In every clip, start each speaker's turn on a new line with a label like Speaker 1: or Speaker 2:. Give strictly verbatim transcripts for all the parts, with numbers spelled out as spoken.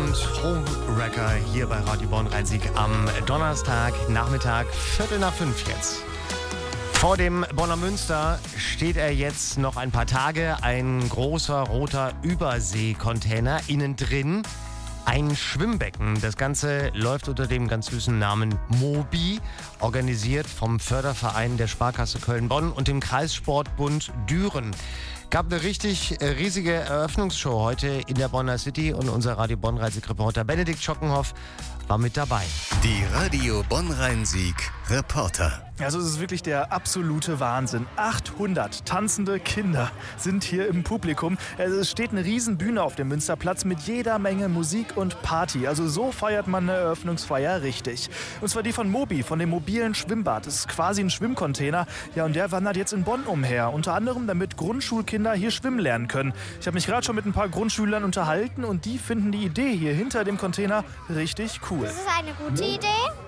Speaker 1: und Homewrecker hier bei Radio Bonn-Rhein-Sieg am Donnerstag, Nachmittag, Viertel nach fünf jetzt. Vor dem Bonner Münster steht er jetzt noch ein paar Tage, ein großer roter Überseekontainer, innen drin ein Schwimmbecken. Das Ganze läuft unter dem ganz süßen Namen Mobi, organisiert vom Förderverein der Sparkasse Köln-Bonn und dem Kreissportbund Düren. Gab eine richtig riesige Eröffnungsshow heute in der Bonner City und unser Radio Bonn-Rhein-Sieg-Reporter Benedikt Schockenhoff war mit dabei.
Speaker 2: Die Radio Bonn-Rhein-Sieg Reporter.
Speaker 3: Also es ist wirklich der absolute Wahnsinn. achthundert tanzende Kinder sind hier im Publikum. Also es steht eine riesen Bühne auf dem Münsterplatz mit jeder Menge Musik und Party. Also so feiert man eine Eröffnungsfeier richtig. Und zwar die von Mobi, von dem mobilen Schwimmbad. Das ist quasi ein Schwimmcontainer. Ja, und der wandert jetzt in Bonn umher. Unter anderem, damit Grundschulkinder hier schwimmen lernen können. Ich habe mich gerade schon mit ein paar Grundschülern unterhalten und die finden die Idee hier hinter dem Container richtig cool.
Speaker 4: Das ist eine gute Idee.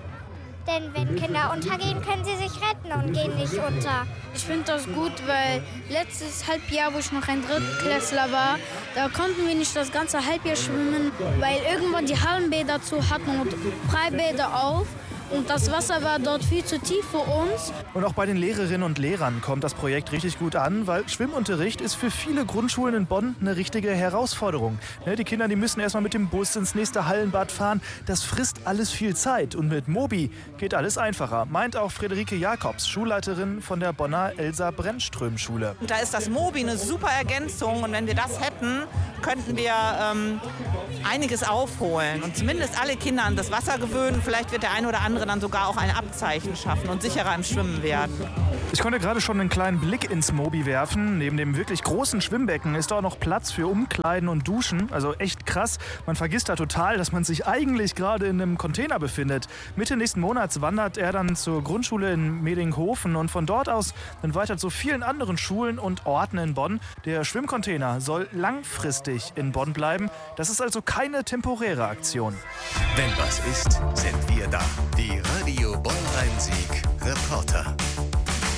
Speaker 4: Denn wenn Kinder untergehen, können sie sich retten und gehen nicht unter.
Speaker 5: Ich finde das gut, weil letztes Halbjahr, wo ich noch ein Drittklässler war, da konnten wir nicht das ganze Halbjahr schwimmen, weil irgendwann die Hallenbäder zu hatten und Freibäder auf. Und das Wasser war dort viel zu tief für uns.
Speaker 3: Und auch bei den Lehrerinnen und Lehrern kommt das Projekt richtig gut an, weil Schwimmunterricht ist für viele Grundschulen in Bonn eine richtige Herausforderung. Die Kinder, die müssen erstmal mit dem Bus ins nächste Hallenbad fahren. Das frisst alles viel Zeit. Und mit Mobi geht alles einfacher, meint auch Friederike Jakobs, Schulleiterin von der Bonner Elsa-Brennström-Schule.
Speaker 6: Da ist das Mobi eine super Ergänzung. Und wenn wir das hätten, könnten wir ähm, einiges aufholen. Und zumindest alle Kinder an das Wasser gewöhnen. Vielleicht wird der eine oder andere dann sogar auch ein Abzeichen schaffen und sicherer im Schwimmen werden.
Speaker 3: Ich konnte gerade schon einen kleinen Blick ins Mobi werfen. Neben dem wirklich großen Schwimmbecken ist da auch noch Platz für Umkleiden und Duschen. Also echt krass. Man vergisst da total, dass man sich eigentlich gerade in einem Container befindet. Mitte nächsten Monats wandert er dann zur Grundschule in Medinghofen und von dort aus dann weiter zu vielen anderen Schulen und Orten in Bonn. Der Schwimmcontainer soll langfristig in Bonn bleiben. Das ist also keine temporäre Aktion.
Speaker 2: Wenn was ist, sind wir da. Die Radio Bonn-Rhein-Sieg Reporter.